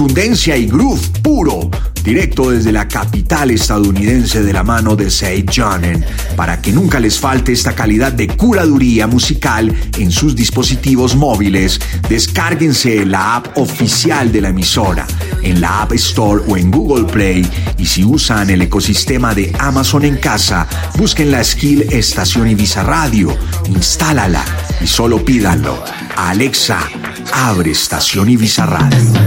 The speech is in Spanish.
contundencia y groove puro, directo desde la capital estadounidense de la mano de Say Jonen, para que nunca les falte esta calidad de curaduría musical en sus dispositivos móviles. Descárguense la app oficial de la emisora en la App Store o en Google Play, y si usan el ecosistema de Amazon en casa, busquen la skill Estación Ibiza Radio, instálala y solo pídanlo: Alexa, abre Estación Ibiza Radio.